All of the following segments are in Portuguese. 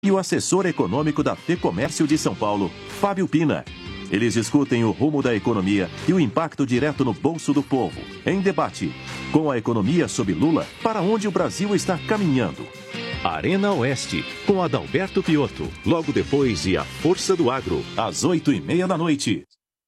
e o assessor econômico da FEComércio de São Paulo, Fábio Pina. Eles discutem o rumo da economia e o impacto direto no bolso do povo. Em debate, com a economia sob Lula, para onde o Brasil está caminhando? Arena Oeste, com Adalberto Piotto. Logo depois de A Força do Agro, às 8h30 da noite.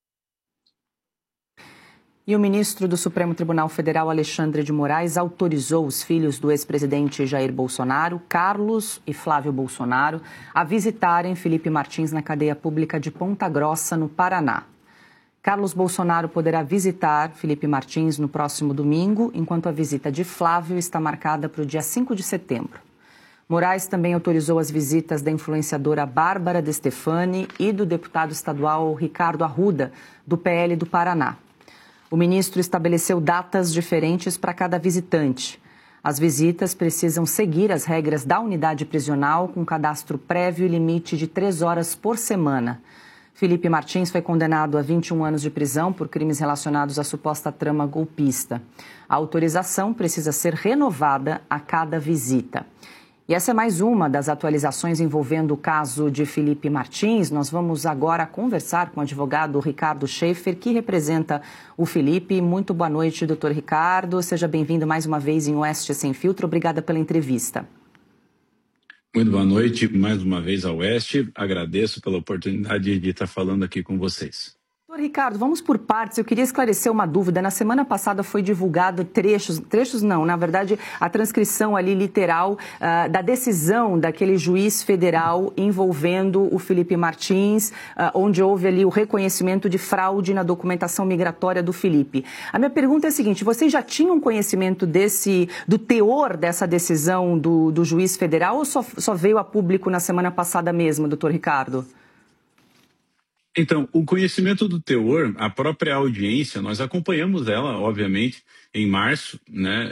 E o ministro do Supremo Tribunal Federal, Alexandre de Moraes, autorizou os filhos do ex-presidente Jair Bolsonaro, Carlos e Flávio Bolsonaro, a visitarem Felipe Martins na cadeia pública de Ponta Grossa, no Paraná. Carlos Bolsonaro poderá visitar Felipe Martins no próximo domingo, enquanto a visita de Flávio está marcada para o dia 5 de setembro. Moraes também autorizou as visitas da influenciadora Bárbara De Stefani e do deputado estadual Ricardo Arruda, do PL do Paraná. O ministro estabeleceu datas diferentes para cada visitante. As visitas precisam seguir as regras da unidade prisional, com cadastro prévio e limite de 3 horas por semana. Felipe Martins foi condenado a 21 anos de prisão por crimes relacionados à suposta trama golpista. A autorização precisa ser renovada a cada visita. E essa é mais uma das atualizações envolvendo o caso de Felipe Martins. Nós vamos agora conversar com o advogado Ricardo Schaefer, que representa o Felipe. Muito boa noite, doutor Ricardo. Seja bem-vindo mais uma vez em Oeste Sem Filtro. Obrigada pela entrevista. Muito boa noite mais uma vez ao Oeste. Agradeço pela oportunidade de estar falando aqui com vocês. Doutor Ricardo, vamos por partes. Eu queria esclarecer uma dúvida. Na semana passada foi divulgado trechos não, na verdade, a transcrição ali literal da decisão daquele juiz federal envolvendo o Felipe Martins, onde houve ali o reconhecimento de fraude na documentação migratória do Felipe. A minha pergunta é a seguinte: vocês já tinham conhecimento do teor dessa decisão do juiz federal ou só veio a público na semana passada mesmo, doutor Ricardo? Então, o conhecimento do teor, a própria audiência, nós acompanhamos ela, obviamente, em março, né,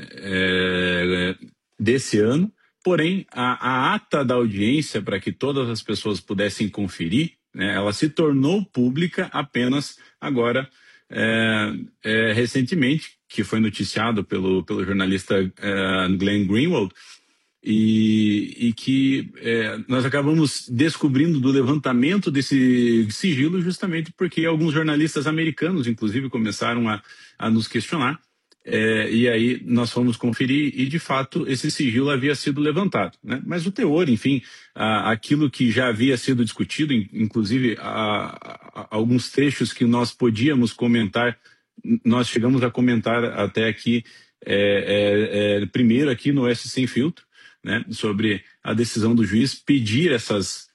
desse ano. Porém, a ata da audiência, para que todas as pessoas pudessem conferir, né, ela se tornou pública apenas agora, recentemente, que foi noticiado pelo jornalista Glenn Greenwald, e que nós acabamos descobrindo do levantamento desse sigilo justamente porque alguns jornalistas americanos, inclusive, começaram a nos questionar, e aí nós fomos conferir e, de fato, esse sigilo havia sido levantado, né? Mas o teor, enfim, aquilo que já havia sido discutido, inclusive alguns trechos que nós podíamos comentar, nós chegamos a comentar até aqui, primeiro aqui no Oeste Sem Filtro, né, sobre a decisão do juiz pedir essas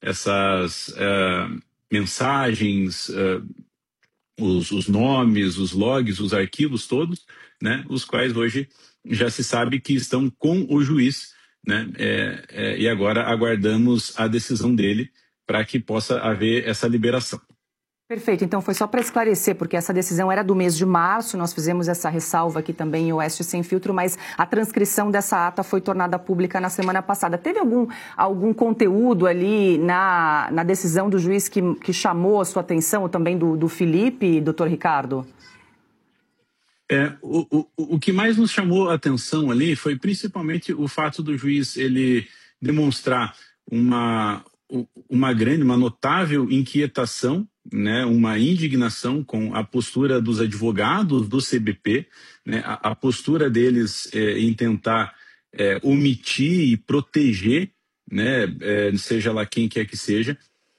mensagens, os nomes, os logs, os arquivos todos, né, os quais hoje já se sabe que estão com o juiz, né, e agora aguardamos a decisão dele para que possa haver essa liberação. Perfeito, então foi só para esclarecer, porque essa decisão era do mês de março, nós fizemos essa ressalva aqui também em Oeste Sem Filtro, mas a transcrição dessa ata foi tornada pública na semana passada. Teve algum conteúdo ali na decisão do juiz que chamou a sua atenção, ou também do Felipe, doutor Ricardo? O que mais nos chamou a atenção ali foi principalmente o fato do juiz ele demonstrar uma notável inquietação, né, uma indignação com a postura dos advogados do CBP, né, a postura deles em tentar omitir e proteger, né, seja lá quem quer que seja,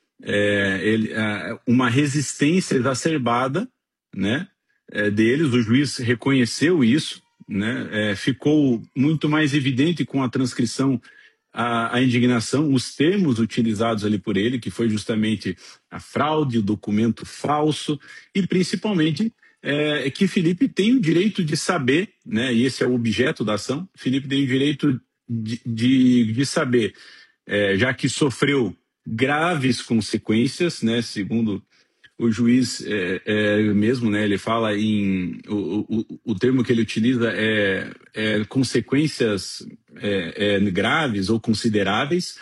uma resistência exacerbada, né, deles. O juiz reconheceu isso, né, ficou muito mais evidente com a transcrição a indignação, os termos utilizados ali por ele, que foi justamente a fraude, o documento falso, e principalmente que Felipe tem o direito de saber, né, e esse é o objeto da ação, Felipe tem o direito de saber, já que sofreu graves consequências, né, segundo o juiz mesmo, né, ele fala o termo que ele utiliza consequências graves ou consideráveis,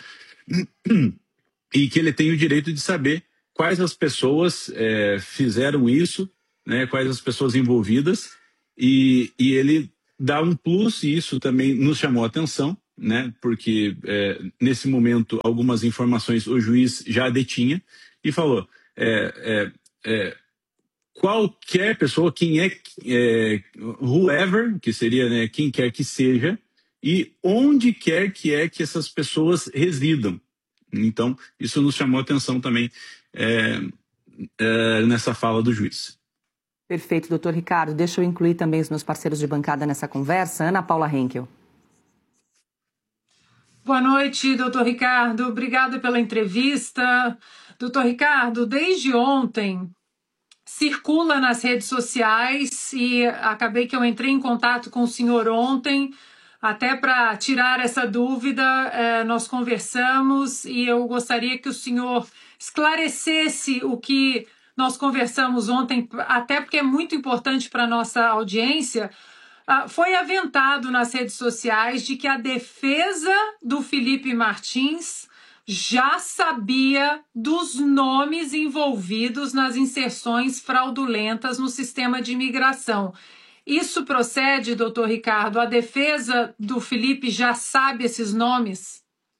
e que ele tem o direito de saber quais as pessoas fizeram isso, né, quais as pessoas envolvidas, e ele dá um plus, e isso também nos chamou a atenção, né, porque nesse momento algumas informações o juiz já detinha, e falou, qualquer pessoa, whoever, que seria, né, quem quer que seja, e onde quer que essas pessoas residam. Então, isso nos chamou a atenção também nessa fala do juiz. Perfeito, doutor Ricardo. Deixa eu incluir também os meus parceiros de bancada nessa conversa. Ana Paula Henkel. Boa noite, doutor Ricardo. Obrigada pela entrevista. Doutor Ricardo, desde ontem circula nas redes sociais e acabei que eu entrei em contato com o senhor ontem, até para tirar essa dúvida, nós conversamos e eu gostaria que o senhor esclarecesse o que nós conversamos ontem, até porque é muito importante para a nossa audiência. Foi aventado nas redes sociais de que a defesa do Felipe Martins já sabia dos nomes envolvidos nas inserções fraudulentas no sistema de imigração. Isso procede, doutor Ricardo? A defesa do Felipe já sabe esses nomes?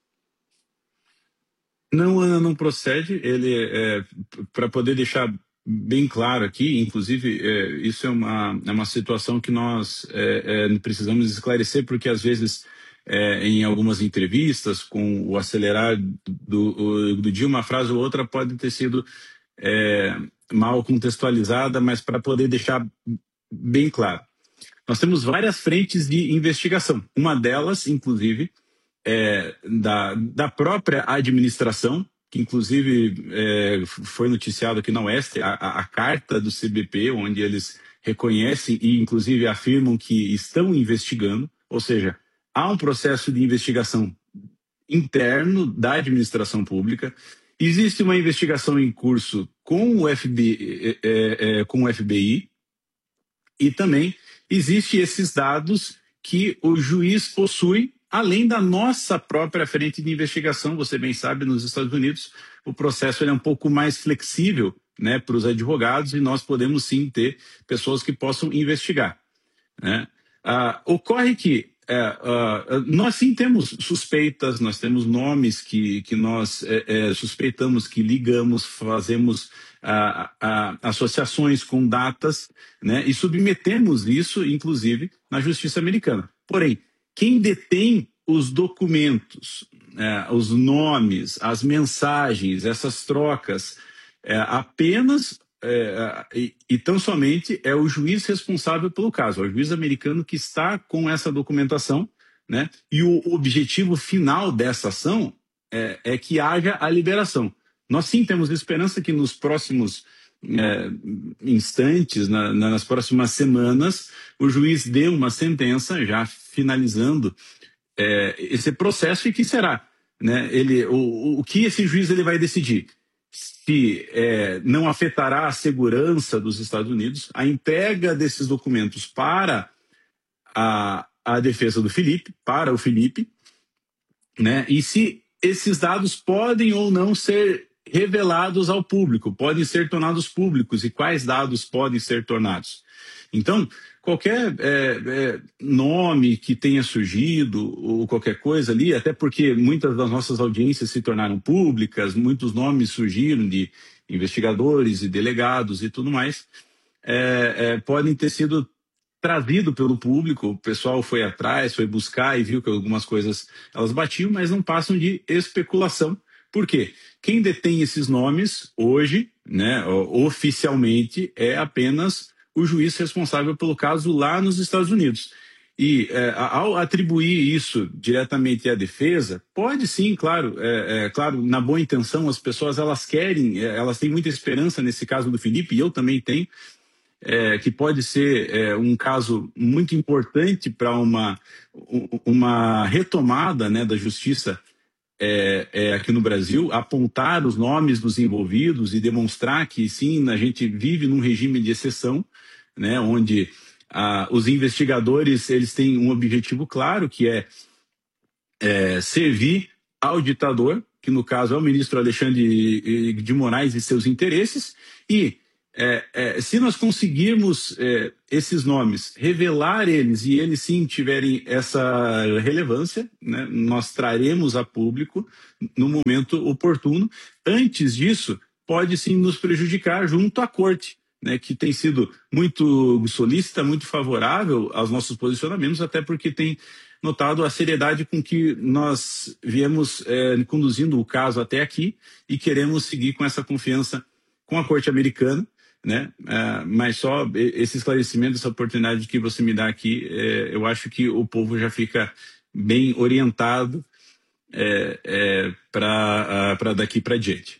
Não procede. Ele, para poder deixar bem claro aqui, inclusive, isso é uma situação que nós precisamos esclarecer, porque às vezes, em algumas entrevistas, com o acelerar do dia, uma frase ou outra pode ter sido mal contextualizada, mas para poder deixar bem claro. Nós temos várias frentes de investigação. Uma delas, inclusive, da própria administração, que inclusive foi noticiado aqui na Oeste, a carta do CBP, onde eles reconhecem e inclusive afirmam que estão investigando, ou seja, há um processo de investigação interno da administração pública, existe uma investigação em curso com o FBI e também existem esses dados que o juiz possui, além da nossa própria frente de investigação. Você bem sabe, nos Estados Unidos, o processo é um pouco mais flexível, né, para os advogados, e nós podemos sim ter pessoas que possam investigar, né? Ocorre que nós sim temos suspeitas, nós temos nomes que nós suspeitamos, que ligamos, fazemos associações com datas, né, e submetemos isso, inclusive, na justiça americana. Porém, quem detém os documentos, os nomes, as mensagens, essas trocas, apenas e tão somente é o juiz responsável pelo caso, é o juiz americano que está com essa documentação, né? E o objetivo final dessa ação é que haja a liberação. Nós sim temos esperança que nos próximos instantes, nas próximas semanas, o juiz dê uma sentença, já finalizando esse processo, e que será, né? O que esse juiz ele vai decidir? Se não afetará a segurança dos Estados Unidos, a entrega desses documentos para a defesa do Felipe, para o Felipe, né? E se esses dados podem ou não ser revelados ao público, podem ser tornados públicos, e quais dados podem ser tornados. Então, qualquer nome que tenha surgido, ou qualquer coisa ali, até porque muitas das nossas audiências se tornaram públicas, muitos nomes surgiram de investigadores e delegados e tudo mais, podem ter sido trazidos pelo público. O pessoal foi atrás, foi buscar e viu que algumas coisas elas batiam, mas não passam de especulação. Por quê? Quem detém esses nomes hoje, né, oficialmente, é apenas o juiz responsável pelo caso lá nos Estados Unidos. E ao atribuir isso diretamente à defesa, pode sim, claro, claro, na boa intenção, as pessoas elas querem, elas têm muita esperança nesse caso do Felipe, e eu também tenho, que pode ser um caso muito importante para uma retomada, né, da justiça aqui no Brasil, apontar os nomes dos envolvidos e demonstrar que sim, a gente vive num regime de exceção, né, onde os investigadores eles têm um objetivo claro, que é servir ao ditador, que no caso é o ministro Alexandre de Moraes e seus interesses, e se nós conseguirmos esses nomes, revelar eles e eles sim tiverem essa relevância, né, nós traremos a público no momento oportuno. Antes disso, pode sim nos prejudicar junto à corte, né, que tem sido muito solícita, muito favorável aos nossos posicionamentos, até porque tem notado a seriedade com que nós viemos conduzindo o caso até aqui e queremos seguir com essa confiança com a corte americana, né? Mas só esse esclarecimento, essa oportunidade que você me dá aqui, eu acho que o povo já fica bem orientado para daqui para diante.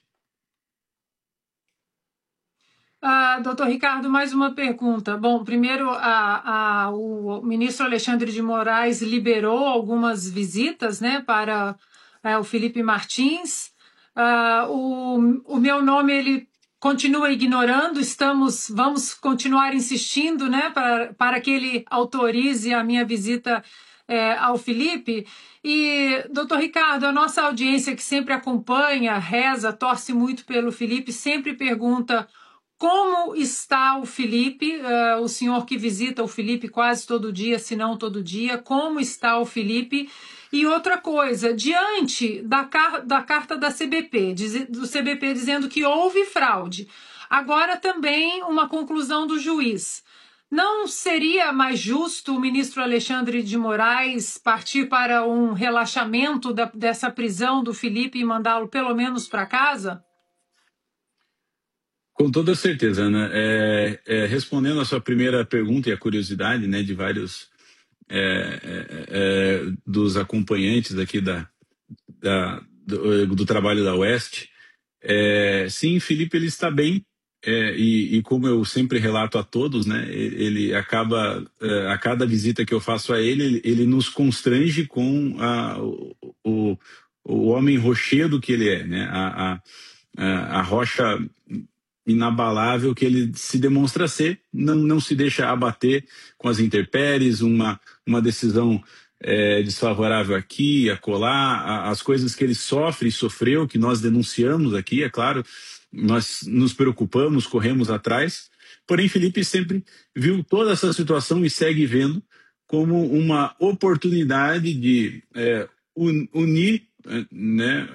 Doutor Ricardo, mais uma pergunta. Bom, primeiro, o ministro Alexandre de Moraes liberou algumas visitas, né, para o Felipe Martins. O meu nome, ele continua ignorando, vamos continuar insistindo, né, para que ele autorize a minha visita ao Felipe. E, doutor Ricardo, a nossa audiência que sempre acompanha, reza, torce muito pelo Felipe, sempre pergunta: como está o Felipe, o senhor que visita o Felipe quase todo dia, se não todo dia, como está o Felipe? E outra coisa, diante da carta da CBP, do CBP dizendo que houve fraude, agora também uma conclusão do juiz, não seria mais justo o ministro Alexandre de Moraes partir para um relaxamento dessa prisão do Felipe e mandá-lo pelo menos para casa? Com toda certeza, Ana. Respondendo a sua primeira pergunta e a curiosidade, né, de vários dos acompanhantes aqui do trabalho da Oeste, sim, Felipe ele está bem, e como eu sempre relato a todos, né, ele acaba, a cada visita que eu faço a ele nos constrange com o homem rochedo que ele é, né, a rocha inabalável que ele se demonstra ser, não se deixa abater com as intempéries, uma decisão desfavorável aqui, acolá, as coisas que ele sofre e sofreu, que nós denunciamos aqui, é claro, nós nos preocupamos, corremos atrás, porém Felipe sempre viu toda essa situação e segue vendo como uma oportunidade de unir, né,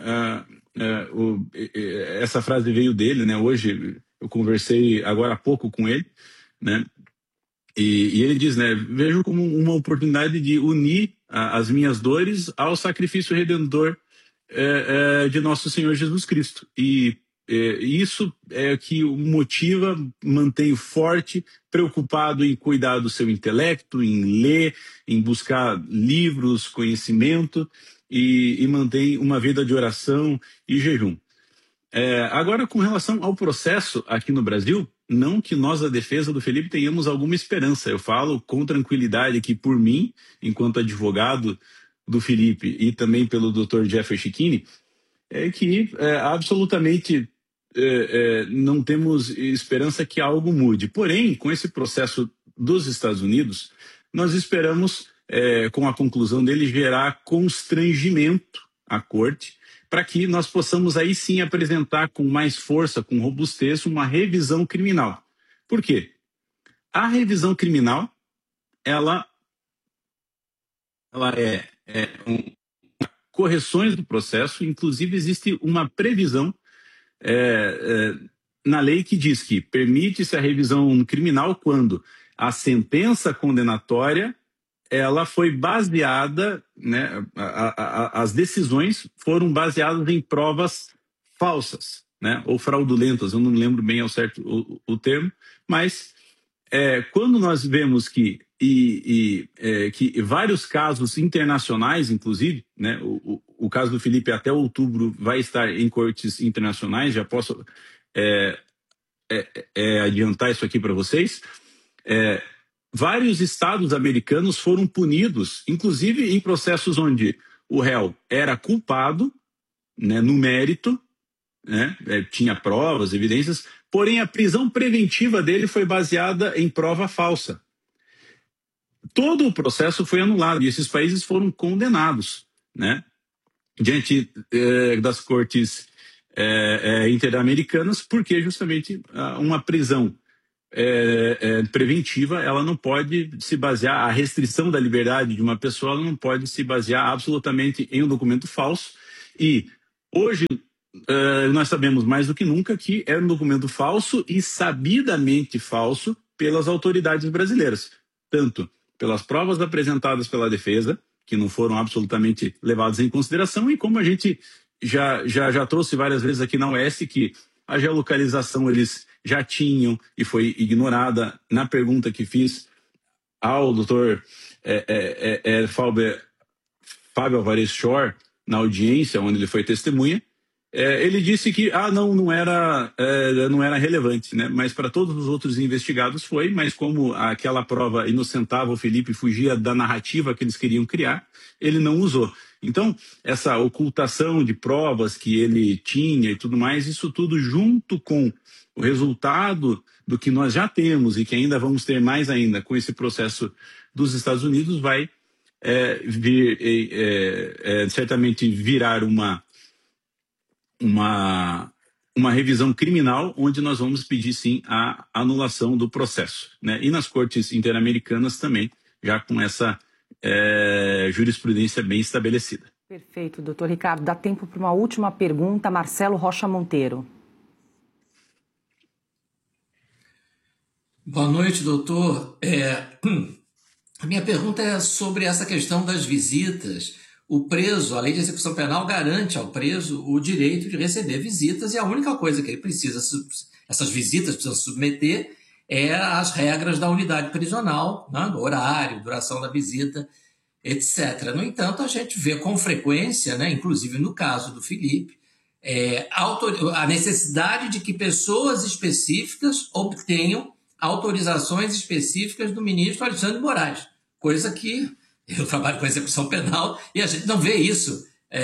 essa frase veio dele, né? Hoje eu conversei agora há pouco com ele, né? E ele diz, né? Vejo como uma oportunidade de unir as minhas dores ao sacrifício redentor de nosso Senhor Jesus Cristo. E isso é que o motiva, mantém forte, preocupado em cuidar do seu intelecto, em ler, em buscar livros, conhecimento, e mantém uma vida de oração e jejum. Agora, com relação ao processo aqui no Brasil, não que nós, da defesa do Felipe, tenhamos alguma esperança. Eu falo com tranquilidade que, por mim, enquanto advogado do Felipe e também pelo Dr. Jeffrey Schicchini, que absolutamente não temos esperança que algo mude. Porém, com esse processo dos Estados Unidos, nós esperamos, com a conclusão dele, gerar constrangimento à corte, para que nós possamos aí sim apresentar com mais força, com robustez, uma revisão criminal. Por quê? A revisão criminal, ela correções do processo, inclusive existe uma previsão na lei que diz que permite-se a revisão criminal quando a sentença condenatória ela foi baseada, né, as decisões foram baseadas em provas falsas, né, ou fraudulentas, eu não lembro bem ao certo o termo, mas quando nós vemos que vários casos internacionais, inclusive, né, o caso do Felipe até outubro vai estar em cortes internacionais, já posso adiantar isso aqui para vocês, vários estados americanos foram punidos, inclusive em processos onde o réu era culpado, né, no mérito, né, tinha provas, evidências, porém a prisão preventiva dele foi baseada em prova falsa. Todo o processo foi anulado e esses países foram condenados, né, diante das cortes interamericanas, porque justamente uma prisão preventiva, ela não pode se basear, a restrição da liberdade de uma pessoa, ela não pode se basear absolutamente em um documento falso. E hoje nós sabemos mais do que nunca que é um documento falso e sabidamente falso pelas autoridades brasileiras, tanto pelas provas apresentadas pela defesa, que não foram absolutamente levadas em consideração, e como a gente já trouxe várias vezes aqui na UES, que a geolocalização eles já tinham e foi ignorada na pergunta que fiz ao doutor Fábio Alvarez Shore, na audiência onde ele foi testemunha. Ele disse que não era relevante, né? Mas para todos os outros investigados foi, mas como aquela prova inocentava o Felipe, fugia da narrativa que eles queriam criar, ele não usou. Então, essa ocultação de provas que ele tinha e tudo mais, isso tudo junto com o resultado do que nós já temos e que ainda vamos ter mais ainda com esse processo dos Estados Unidos, vai certamente virar uma revisão criminal, onde nós vamos pedir sim a anulação do processo, né? E nas cortes interamericanas também, já com essa jurisprudência bem estabelecida. Perfeito, doutor Ricardo. Dá tempo para uma última pergunta. Marcelo Rocha Monteiro. Boa noite, doutor. A minha pergunta é sobre essa questão das visitas. O preso, a lei de execução penal garante ao preso o direito de receber visitas, e a única coisa que ele precisa, essas visitas precisam submeter, é as regras da unidade prisional, né, do horário, duração da visita, etc. No entanto, a gente vê com frequência, né, inclusive no caso do Felipe, a necessidade de que pessoas específicas obtenham autorizações específicas do ministro Alexandre de Moraes, coisa que eu trabalho com execução penal e a gente não vê isso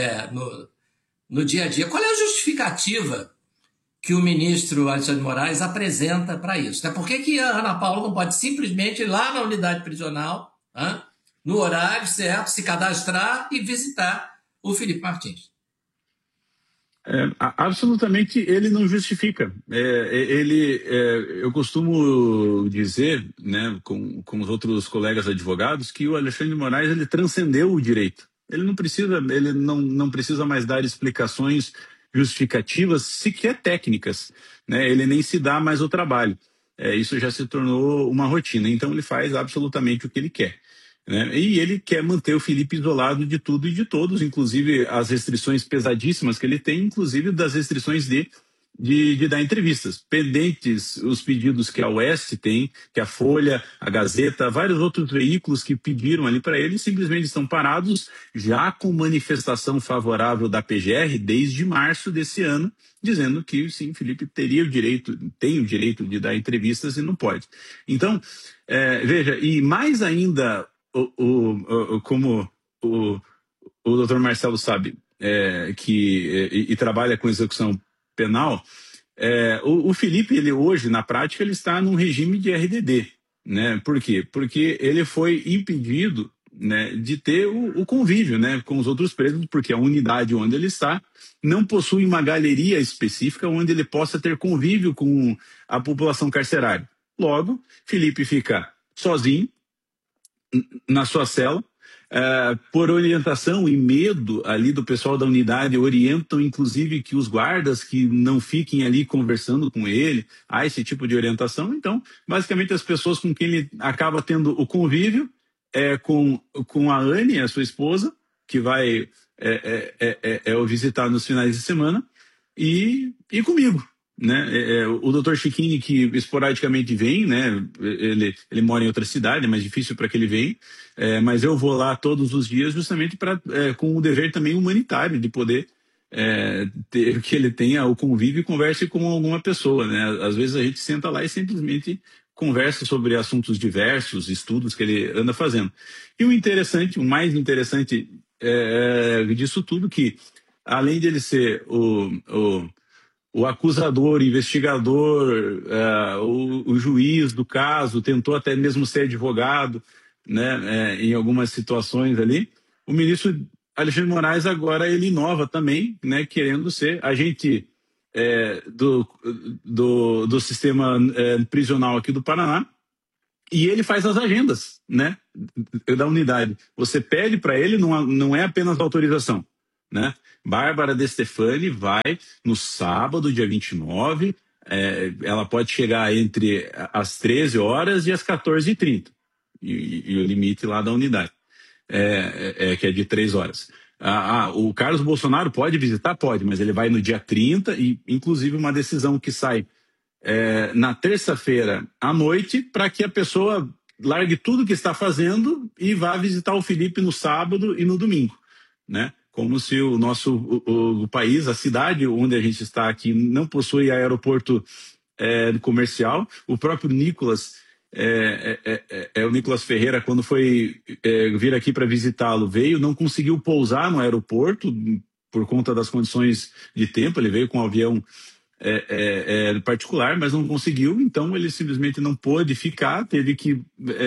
no dia a dia. Qual é a justificativa que o ministro Alexandre de Moraes apresenta para isso? Por que a Ana Paula não pode simplesmente ir lá na unidade prisional, no horário certo, se cadastrar e visitar o Felipe Martins? Absolutamente, ele não justifica. Eu costumo dizer, né, com os outros colegas advogados, que o Alexandre de Moraes ele transcendeu o direito. Ele não precisa mais dar explicações justificativas, sequer técnicas, né? Ele nem se dá mais o trabalho. Isso já se tornou uma rotina. Então ele faz absolutamente o que ele quer, né? E ele quer manter o Felipe isolado de tudo e de todos, inclusive as restrições pesadíssimas que ele tem, inclusive das restrições de dar entrevistas. Pendentes os pedidos que a Oeste tem, que a Folha, a Gazeta, vários outros veículos que pediram ali para ele, simplesmente estão parados, já com manifestação favorável da PGR desde março desse ano, dizendo que sim, Felipe tem o direito de dar entrevistas e não pode. Então, veja, e mais ainda, como o doutor Marcelo sabe, e trabalha com execução penal, o Felipe, ele hoje, na prática, ele está num regime de RDD, né? Por quê? Porque ele foi impedido, né, de ter o convívio, né, com os outros presos, porque a unidade onde ele está não possui uma galeria específica onde ele possa ter convívio com a população carcerária. Logo, Felipe fica sozinho na sua cela, por orientação e medo ali do pessoal da unidade, orientam inclusive que os guardas que não fiquem ali conversando com ele, há esse tipo de orientação. Então, basicamente as pessoas com quem ele acaba tendo o convívio com a Anne, a sua esposa, que vai o visitar nos finais de semana, e comigo, né? O doutor Chiquini, que esporadicamente vem, né? Ele mora em outra cidade, é mais difícil para que ele venha, mas eu vou lá todos os dias justamente com o dever também humanitário de poder que ele tenha o convívio e converse com alguma pessoa, né? Às vezes a gente senta lá e simplesmente conversa sobre assuntos diversos, estudos que ele anda fazendo. E o mais interessante disso tudo, que além de ele ser o acusador, o investigador, o juiz do caso, tentou até mesmo ser advogado, né, em algumas situações ali, o ministro Alexandre de Moraes agora ele inova também, né, querendo ser. A gente do sistema prisional aqui do Paraná, e ele faz as agendas, né, da unidade. Você pede para ele, não é apenas autorização, né? Bárbara De Stefani vai no sábado, dia 29, ela pode chegar entre as 13 horas e as 14h30, e o limite lá da unidade, que é de 3 horas. O Carlos Bolsonaro pode visitar? Pode, mas ele vai no dia 30, e inclusive uma decisão que sai na terça-feira à noite, para que a pessoa largue tudo que está fazendo e vá visitar o Felipe no sábado e no domingo, né? Como se o nosso o país, a cidade onde a gente está aqui, não possui aeroporto comercial. O próprio Nicolas, o Nicolas Ferreira, quando foi vir aqui para visitá-lo, não conseguiu pousar no aeroporto por conta das condições de tempo. Ele veio com um avião particular, mas não conseguiu, então ele simplesmente não pôde ficar, teve que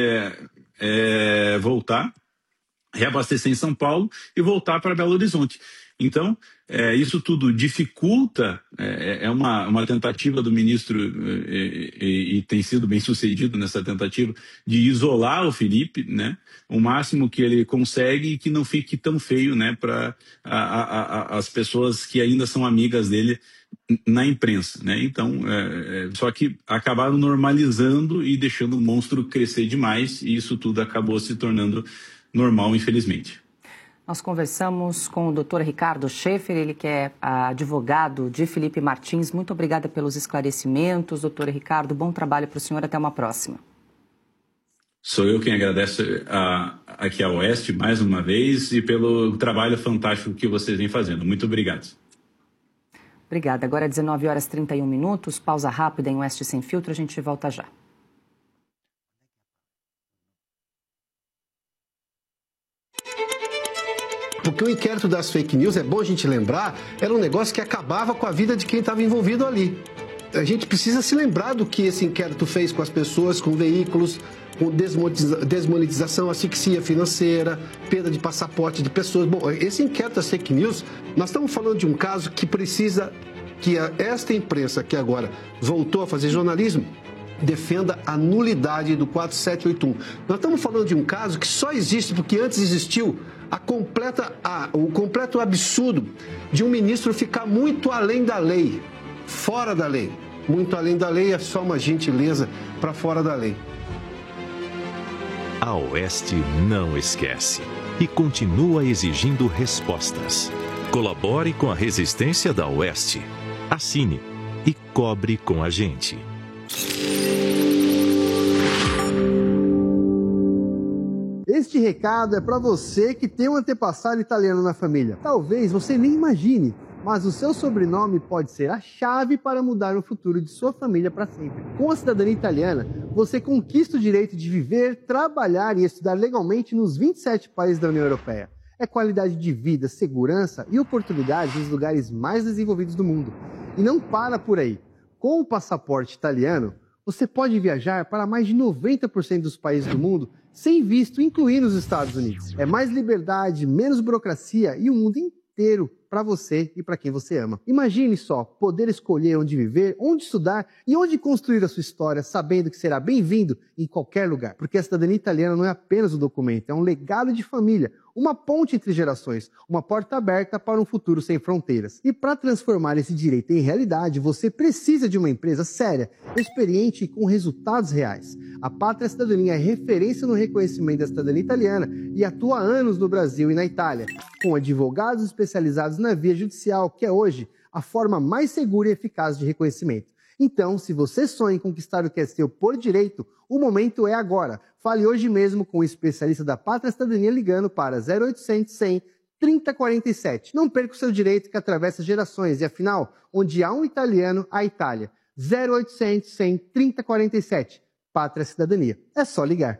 voltar, reabastecer em São Paulo e voltar para Belo Horizonte. Então, isso tudo dificulta, uma tentativa do ministro, e tem sido bem sucedido nessa tentativa, de isolar o Felipe, né, o máximo que ele consegue, e que não fique tão feio, né, para as pessoas que ainda são amigas dele na imprensa, né? Então, só que acabaram normalizando e deixando o monstro crescer demais, e isso tudo acabou se tornando normal, infelizmente. Nós conversamos com o Dr. Ricardo Schaefer, ele que é advogado de Felipe Martins. Muito obrigada pelos esclarecimentos, doutor Ricardo. Bom trabalho para o senhor, até uma próxima. Sou eu quem agradece aqui à Oeste mais uma vez, e pelo trabalho fantástico que vocês vêm fazendo. Muito obrigado. Obrigada. Agora 19h31, pausa rápida em Oeste Sem Filtro, a gente volta já. Porque o inquérito das fake news, é bom a gente lembrar, era um negócio que acabava com a vida de quem estava envolvido ali. A gente precisa se lembrar do que esse inquérito fez com as pessoas, com veículos, com desmonetização, asfixia financeira, perda de passaporte de pessoas. Bom, esse inquérito das fake news, nós estamos falando de um caso que precisa que esta imprensa que agora voltou a fazer jornalismo defenda a nulidade do 4781. Nós estamos falando de um caso que só existe porque antes existiu o completo absurdo de um ministro ficar muito além da lei, fora da lei. Muito além da lei é só uma gentileza para fora da lei. A Oeste não esquece e continua exigindo respostas. Colabore com a resistência da Oeste. Assine e cobre com a gente. Este recado é para você que tem um antepassado italiano na família. Talvez você nem imagine, mas o seu sobrenome pode ser a chave para mudar o futuro de sua família para sempre. Com a cidadania italiana, você conquista o direito de viver, trabalhar e estudar legalmente nos 27 países da União Europeia. É qualidade de vida, segurança e oportunidades nos lugares mais desenvolvidos do mundo. E não para por aí. Com o passaporte italiano, você pode viajar para mais de 90% dos países do mundo sem visto, incluindo os Estados Unidos. É mais liberdade, menos burocracia e o mundo inteiro para você e para quem você ama. Imagine só, poder escolher onde viver, onde estudar e onde construir a sua história, sabendo que será bem-vindo em qualquer lugar. Porque a cidadania italiana não é apenas um documento, é um legado de família, uma ponte entre gerações, uma porta aberta para um futuro sem fronteiras. E para transformar esse direito em realidade, você precisa de uma empresa séria, experiente e com resultados reais. A Pátria Cidadania é referência no reconhecimento da cidadania italiana e atua há anos no Brasil e na Itália, com advogados especializados na via judicial, que é hoje a forma mais segura e eficaz de reconhecimento. Então, se você sonha em conquistar o que é seu por direito, o momento é agora. Fale hoje mesmo com o especialista da Pátria Cidadania ligando para 0800 100 3047. Não perca o seu direito que atravessa gerações e, afinal, onde há um italiano, há Itália. 0800 100 3047. Pátria Cidadania. É só ligar.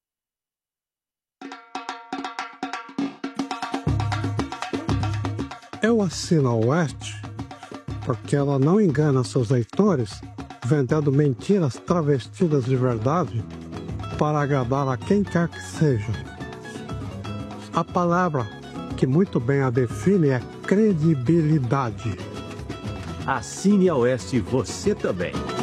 Eu assino a Oeste porque ela não engana seus leitores vendendo mentiras travestidas de verdade para agradar a quem quer que seja. A palavra que muito bem a define é credibilidade. Assine a Oeste você também.